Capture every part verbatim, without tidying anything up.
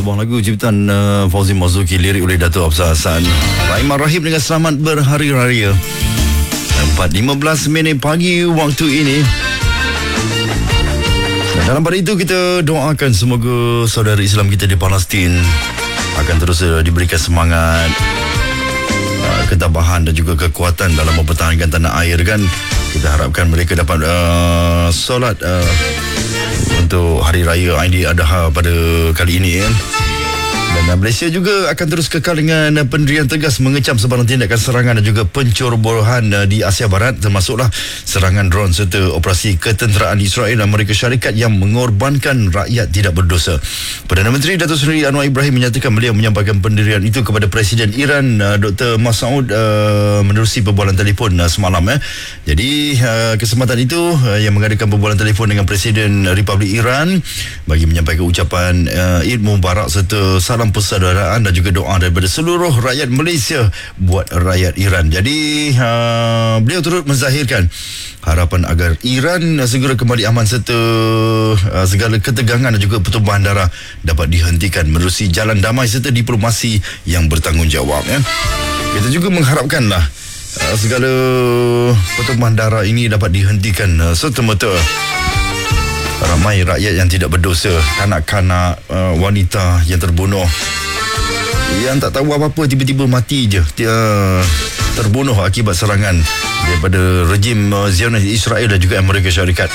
sebuah lagu ciptaan uh, Fauzi Marzuki, lirik oleh Dato' Abzal Hassan. Rahimah Rahim dengan Selamat Berhari Raya. empat lima belas minit pagi waktu ini. Dalam pada itu kita doakan semoga saudara Islam kita di Palestin akan terus uh, diberikan semangat, uh, ketabahan dan juga kekuatan dalam mempertahankan tanah air kan. Kita harapkan mereka dapat uh, solat uh, untuk Hari Raya Aidiladha pada kali ini ya. Dan Malaysia juga akan terus kekal dengan pendirian tegas mengecam sebarang tindakan serangan dan juga pencerobohan di Asia Barat, termasuklah serangan drone serta operasi ketenteraan Israel dan Amerika Syarikat yang mengorbankan rakyat tidak berdosa. Perdana Menteri Datuk Seri Anwar Ibrahim menyatakan beliau menyampaikan pendirian itu kepada Presiden Iran Doktor Masoud uh, menerusi perbualan telefon uh, semalam eh. Jadi uh, kesempatan itu uh, yang mengadakan perbualan telefon dengan Presiden Republik Iran bagi menyampaikan ucapan uh, Eid Mubarak serta salam persaudaraan dan juga doa daripada seluruh rakyat Malaysia buat rakyat Iran. Jadi uh, beliau turut menzahirkan harapan agar Iran segera kembali aman serta uh, segala ketegangan dan juga pertumpahan darah dapat dihentikan menerusi jalan damai serta diplomasi yang bertanggungjawab ya. Kita juga mengharapkanlah uh, segala pertumpahan darah ini dapat dihentikan uh, serta-merta. Ramai rakyat yang tidak berdosa, kanak-kanak, uh, wanita yang terbunuh, yang tak tahu apa-apa tiba-tiba mati je, dia terbunuh akibat serangan daripada rejim uh, Zionis Israel dan juga Amerika Syarikat.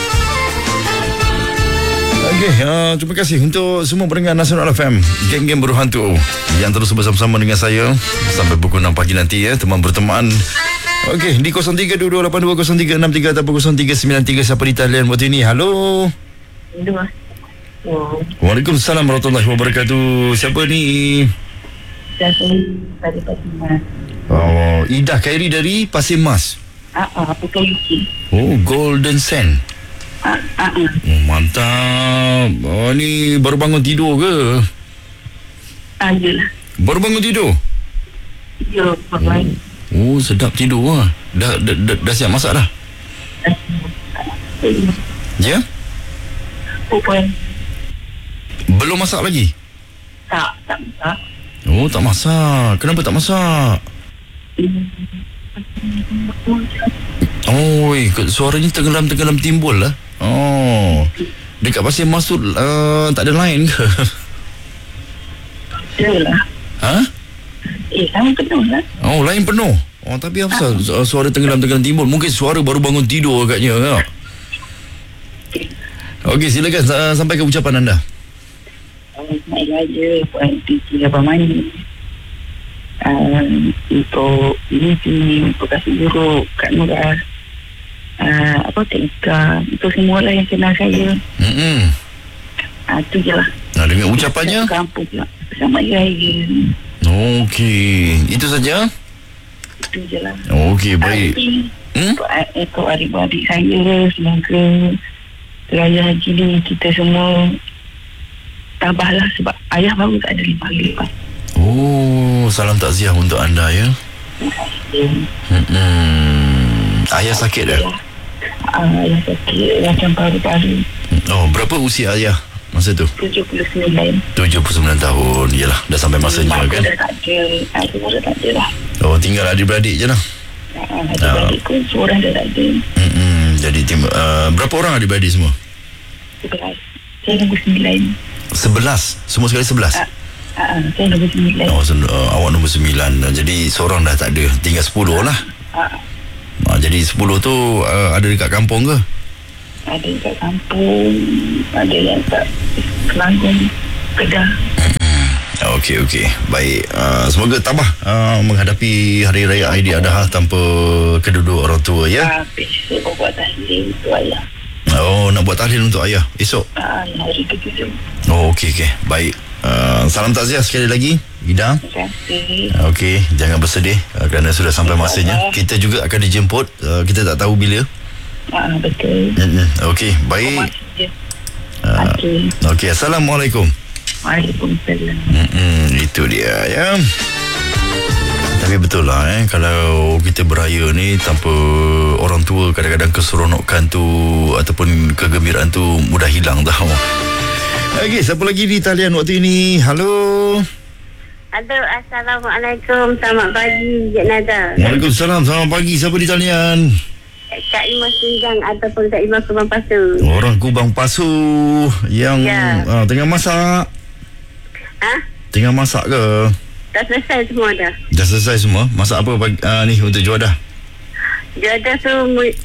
Okey, uh, terima kasih untuk semua pendengar Nasional F M, geng-geng berhantu yang terus bersama-sama dengan saya sampai pukul enam pagi nanti ya, teman berteman. Okey, di kosong tiga dua dua lapan dua kosong tiga enam tiga ataupun kosong tiga sembilan tiga siapa di talian waktu ini. Halo. Halo. Waalaikumsalam warahmatullahi wabarakatuh. Siapa ni? Saya dari Pasir Mas. Oh, Ida Khairi dari Pasir Mas. Ah, ah, bukan Luki. Oh, Golden Sand. Ah, ah, ah. Oh, mantap. Oh, ni baru bangun tidur ke? Ah, yelah. Baru bangun tidur? Ya, baru. Oh, sedap tidur lah. Dah, dah, dah, dah siap masak dah? Ya? Bukan. Belum masak lagi? Tak, tak masak. Oh, tak masak. Kenapa tak masak? Oh, suaranya tenggelam-tenggelam timbul lah. Oh. Dekat Pasir Mas tu uh, tak ada lain ke? Yalah. Ha? Eh, lain penuh lah. Oh, lain penuh. Oh, tapi apa pasal su- suara tenggelam-tenggelam timbul? Mungkin suara baru bangun tidur agaknya tak? Okey, silakan uh, sampaikan ucapan anda. Selamat Raya buat P C Abang Mani. Uh, untuk ini sini, untuk kasih buruk Kak Nurah. Uh, apa Tika, untuk semua lah yang kenal saya. Hmm. Ah, uh, tu je lah. Nah, dengan ucapannya? Kampung pula. Selamat Raya. Okey, itu saja. Itu je lah. Okey, baik. Hmm? Untuk, untuk adik-adik saya, semoga Raya Haji ni kita semua tabahlah sebab ayah baru tak ada lima lepas. Oh, salam takziah untuk anda ya. Hmm. Ayah sakit dah? Uh, ayah sakit macam paru-paru. Oh, berapa usia ayah masa tu? tujuh puluh sembilan. tujuh puluh sembilan tahun. Yalah, dah sampai masanya Mak kan. dah tak ada. Aku dah tak ada lah. Oh, tinggal adik-beradik je lah. Uh, adik-beradik pun seorang dah tak ada. Hmm. Jadi tim, uh, berapa orang adik-beradik semua? Sebelas. Saya nombor sembilan. Sebelas? Semua sekali sebelas? Uh, uh, saya nombor sembilan. Oh, se- uh, awak nombor sembilan. Jadi seorang dah tak ada. Tinggal sepuluh lah. Uh, uh, jadi sepuluh tu uh, ada dekat kampung ke? ada kat kampung, ada yang kat Selangor, Kedah. Okey, okey. Baik. Uh, semoga tabah uh, menghadapi Hari Raya Aidiladha tanpa kedua-dua orang tua ya. Ah, besok buat tahlil untuk ayah. Oh, nak buat tahlil untuk ayah esok? Ah, hari ketujuh. Oh, okey, okey. Baik. Uh, salam takziah sekali lagi, Ida. Terima kasih. Okey, jangan bersedih uh, kerana sudah sampai masanya. Kita juga akan dijemput. Uh, kita tak tahu bila. Ah, betul. Mm-hmm. Okey, baik. Uh, Okey. Okey, Assalamualaikum. Waalaikumsalam. Mm-hmm. Itu dia ya. Tapi betul lah eh, kalau kita beraya ni tanpa orang tua, kadang-kadang keseronokan tu ataupun kegembiraan tu mudah hilang tau. Okey, siapa lagi di talian waktu ini? Halo. Halo, Assalamualaikum. Selamat pagi, Cik Nada. Waalaikumsalam. Selamat pagi. Siapa di talian? Kak Imah Singgang ataupun Kak Imah Kubang Pasu. Orang Kubang Pasu yang Ya. uh, tengah masak. Ha? Tengah masak ke? Dah selesai semua dah. Dah selesai semua? Masak apa pagi, uh, ni untuk juadah? Dia ada tu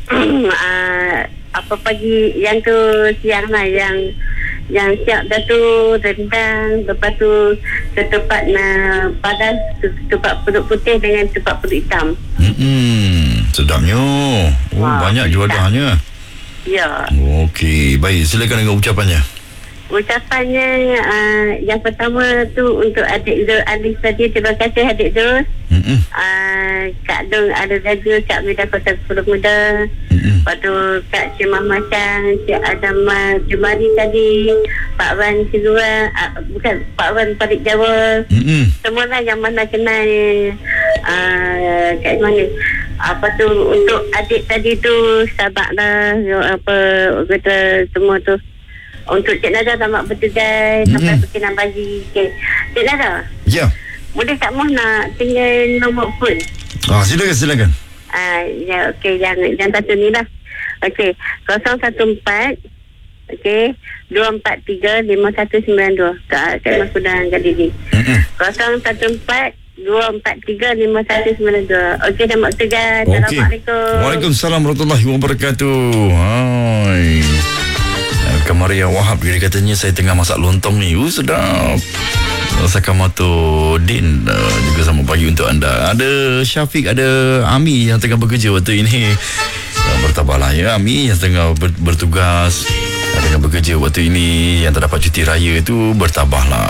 uh, apa pagi yang tu siang lah, yang yang siap dah tu rendang, lepas tu ketupat na padas, ketupat puduk putih dengan ketupat puduk hitam. Hmm, sedapnya. Oh, Wah, banyak juadahnya. Ya. Okey, baik. Silakan dengan ucapannya. Ucapannya uh, yang pertama tu untuk adik Zul Alif tadi. Terima kasih adik Zul. Hmm. Uh, Kak Dong ada jaga, Kak Mida Kota Sepuluh Muda. Hmm. Lepas tu Kak Cimah Macang, Cik Adam Jumari tadi, Pak Wan Sigura, uh, bukan Pak Wan Parik Jawa. Hmm. Semua lah yang mana kenal uh, kat mana. Apa tu untuk adik tadi tu sabarlah, apa kata semua tu. Untuk Cik Nada tamat bertugas Mm-hmm. sampai pukul enam pagi. Okay. Cik Nada, Ya. boleh tak mahu nak tinggal nombor phone? Ah, silakan, silakan. Ah, ya, okey, yang yang satu ni lah. Okey, kosong satu empat, okey, dua empat tiga lima satu sembilan dua. Kak Kak Mas sudah kali ni. Hmm. kosong satu empat dua empat tiga lima satu sembilan dua. Okey, dah mak tugas. Okey. Assalamualaikum. Waalaikumsalam warahmatullahi wabarakatuh. Hai. Kamaria Wahab, dia katanya saya tengah masak lontong ni. Uh, sedap. Sakamato Din uh, juga sama pagi untuk anda. Ada Syafiq, ada Ami yang tengah bekerja waktu ini. Uh, bertabahlah ya Ami yang tengah ber, bertugas, yang tengah bekerja waktu ini, yang tak dapat cuti raya itu bertabahlah.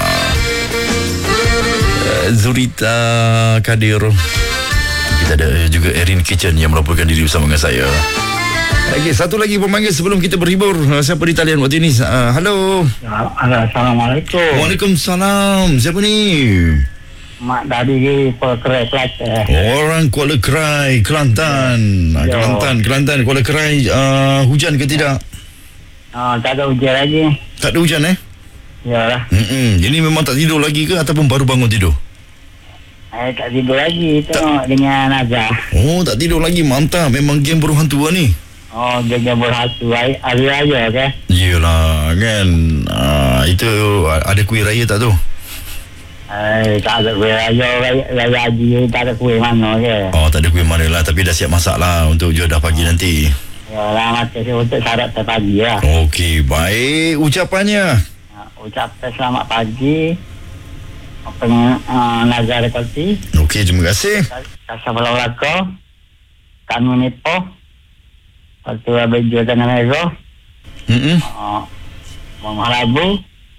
Uh, Zurita Kadir. Kita ada juga Erin Kitchen yang melaporkan diri bersama dengan saya. Okey, satu lagi pemanggil sebelum kita berhibur. Uh, siapa di talian waktu ini? Uh, halo. Assalamualaikum. Waalaikumsalam. Siapa ni? Mak dari Perkerai Kelantan. Orang Kuala Krai, Kelantan. Ah, Ya. Kelantan, Kelantan, Kuala Krai. Uh, hujan ke tidak? Ah, tak ada hujan lagi. Tak ada hujan eh? Yalah. Mm-mm. Jadi memang tak tidur lagi ke ataupun baru bangun tidur? Saya tak tidur lagi. Tengok dengan Nazar. Oh, tak tidur lagi. Mantap. Memang game burung hantu lah ni. Oh, dia berhatu. Hari, hari raya ke? Yelah kan. Uh, itu ada kuih raya tak tu? Eh, tak ada kuih raya. Raya, raya haji tak ada kuih mana ke? Oh, tak ada kuih mana lah. Tapi dah siap masak lah untuk juadah pagi nanti. Yalah, macam saya untuk syarat pagi lah. Okey, baik. Ucapannya? Ah, ucapkan selamat pagi. Apa ni? Uh, Nazar Rekolti. Okey, terima kasih. Kasih Balawaka. Kanu Nipo. Lepas tu habis jual tanah merah. Mm-mm. Uh, Muhammad Rabu.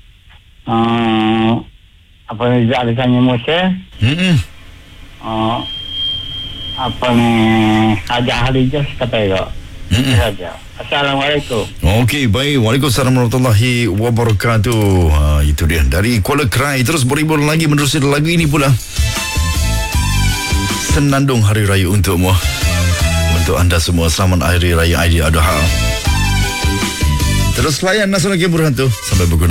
Uh, apa ni Zak Alisanya Musa. Mm-mm. Uh, apa ni Haji Halijah kata juga. Mm-mm. Saja. Assalamualaikum. Okey, baik. Waalaikumsalam warahmatullahi wabarakatuh. Ha, itu dia. Dari Kuala Krai. Terus berhibur lagi menerusi lagu ini pula. Senandung Hari Raya untukmu. Untuk anda semua, selamat Hari Raya Aidiladha. Terus layan Nasional Game Burhan tu sampai berguna.